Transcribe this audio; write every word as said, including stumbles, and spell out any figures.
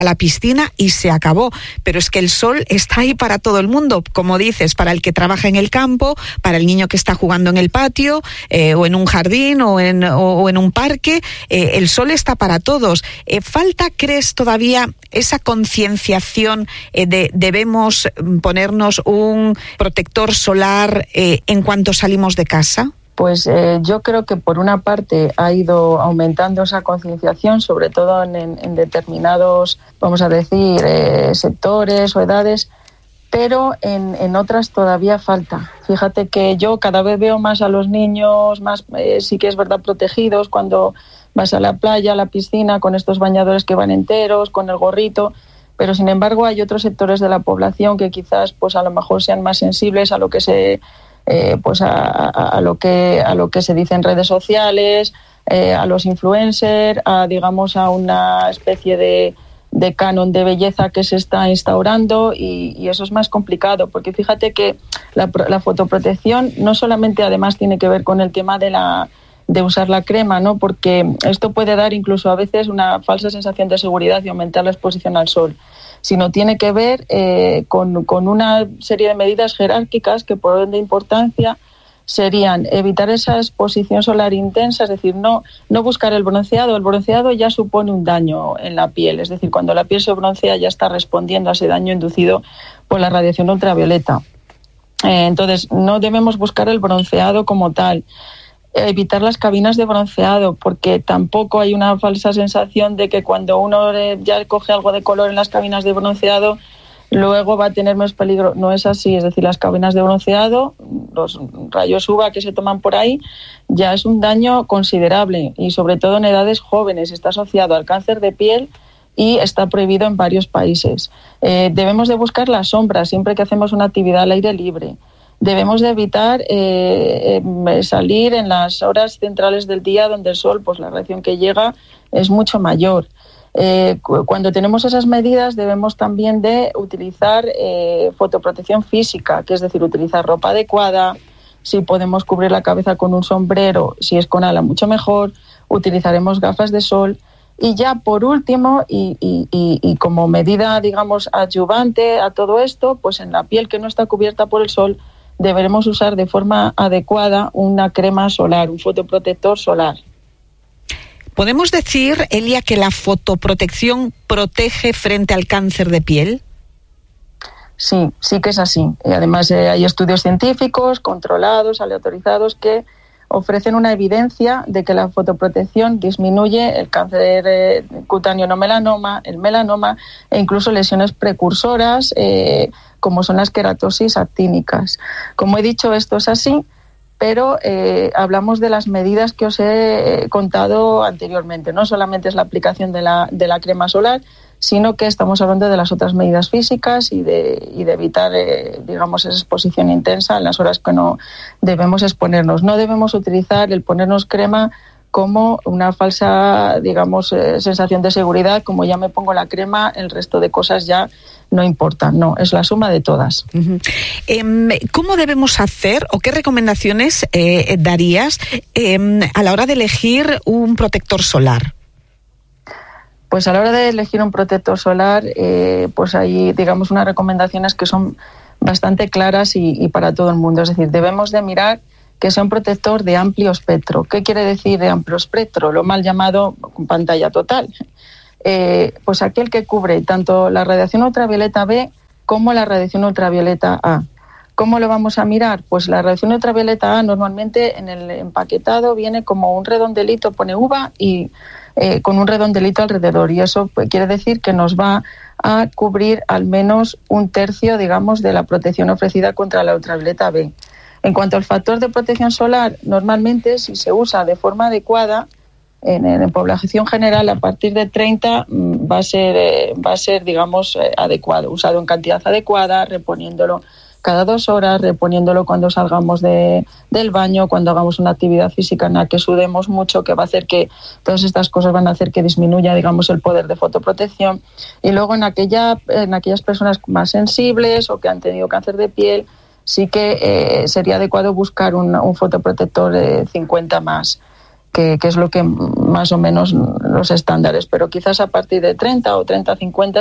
a la piscina y se acabó. Pero es que el sol está ahí para todo el mundo, como dices, para el que trabaja en el campo, para el niño que está jugando en el patio, eh, o en un jardín, o en, o, o en un parque. Eh, el sol está para todos. Eh, ¿Falta, crees, todavía esa concienciación eh, de debemos ponernos un protector solar eh, en cuanto salimos de casa? Pues eh, yo creo que por una parte ha ido aumentando esa concienciación, sobre todo en, en, en determinados, vamos a decir, eh, sectores o edades, pero en, en otras todavía falta. Fíjate que yo cada vez veo más a los niños, más eh, sí que es verdad protegidos, cuando vas a la playa, a la piscina, con estos bañadores que van enteros, con el gorrito, pero sin embargo hay otros sectores de la población que quizás pues a lo mejor sean más sensibles a lo que se... Eh, pues a, a, a lo que a lo que se dice en redes sociales, eh, a los influencers, a digamos a una especie de, de canon de belleza que se está instaurando y, y eso es más complicado porque fíjate que la, la fotoprotección no solamente además tiene que ver con el tema de la de usar la crema, ¿no? Porque esto puede dar incluso a veces una falsa sensación de seguridad y aumentar la exposición al sol, sino tiene que ver eh, con, con una serie de medidas jerárquicas que por orden de importancia serían evitar esa exposición solar intensa, es decir, no, no buscar el bronceado. El bronceado ya supone un daño en la piel, es decir, cuando la piel se broncea ya está respondiendo a ese daño inducido por la radiación ultravioleta. Eh, entonces, no debemos buscar el bronceado como tal. Evitar las cabinas de bronceado, porque tampoco hay una falsa sensación de que cuando uno ya coge algo de color en las cabinas de bronceado, luego va a tener más peligro. No es así, es decir, las cabinas de bronceado, los rayos U V A que se toman por ahí, ya es un daño considerable y sobre todo en edades jóvenes. Está asociado al cáncer de piel y está prohibido en varios países. Eh, debemos de buscar la sombra siempre que hacemos una actividad al aire libre. Debemos de evitar eh, eh, salir en las horas centrales del día donde el sol, pues la radiación que llega es mucho mayor. Eh, cu- cuando tenemos esas medidas debemos también de utilizar eh, fotoprotección física, que es decir, utilizar ropa adecuada. Si podemos cubrir la cabeza con un sombrero, si es con ala mucho mejor, utilizaremos gafas de sol. Y ya por último, y, y, y, y como medida, digamos, adyuvante a todo esto, pues en la piel que no está cubierta por el sol, deberemos usar de forma adecuada una crema solar, un fotoprotector solar. ¿Podemos decir, Elia, que la fotoprotección protege frente al cáncer de piel? Sí, sí que es así. Y además eh, hay estudios científicos controlados, aleatorizados, que ofrecen una evidencia de que la fotoprotección disminuye el cáncer eh, cutáneo no melanoma, el melanoma e incluso lesiones precursoras, eh, como son las queratosis actínicas. Como he dicho, esto es así, pero eh, hablamos de las medidas que os he contado anteriormente. No solamente es la aplicación de la, de la crema solar, sino que estamos hablando de las otras medidas físicas y de, y de evitar, eh, digamos, esa exposición intensa en las horas que no debemos exponernos. No debemos utilizar el ponernos crema como una falsa, digamos, eh, sensación de seguridad, como ya me pongo la crema, el resto de cosas ya no importan. No, es la suma de todas. Uh-huh. Eh, ¿Cómo debemos hacer o qué recomendaciones eh, darías eh, a la hora de elegir un protector solar? Pues a la hora de elegir un protector solar, eh, pues hay, digamos, unas recomendaciones que son bastante claras y, y para todo el mundo. Es decir, debemos de mirar que sea un protector de amplio espectro. ¿Qué quiere decir de amplio espectro? Lo mal llamado pantalla total. Eh, pues aquel que cubre tanto la radiación ultravioleta B como la radiación ultravioleta A. ¿Cómo lo vamos a mirar? Pues la radiación ultravioleta A normalmente en el empaquetado viene como un redondelito, pone uva y eh, con un redondelito alrededor, y eso pues, quiere decir que nos va a cubrir al menos un tercio, digamos, de la protección ofrecida contra la ultravioleta B. En cuanto al factor de protección solar, normalmente si se usa de forma adecuada, en, en población general a partir de treinta va a ser, eh, va a ser digamos, eh, adecuado, usado en cantidad adecuada, reponiéndolo cada dos horas, reponiéndolo cuando salgamos de, del baño, cuando hagamos una actividad física en la que sudemos mucho, que va a hacer que todas estas cosas van a hacer que disminuya, digamos, el poder de fotoprotección. Y luego en, aquella, en aquellas personas más sensibles o que han tenido cáncer de piel, sí que eh, sería adecuado buscar un, un fotoprotector de cincuenta más. que, que es lo que más o menos los estándares, pero quizás a partir de treinta o treinta a cincuenta